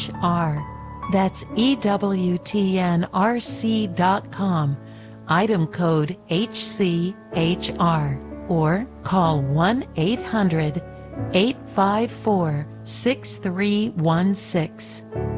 That's EWTNRC.com, item code HCHR, or call 1-800-854-6316.